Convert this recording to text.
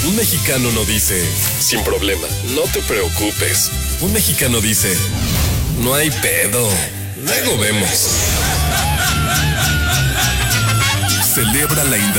Un mexicano no dice, sin problema, no te preocupes. Un mexicano dice, no hay pedo, luego vemos. Celebra la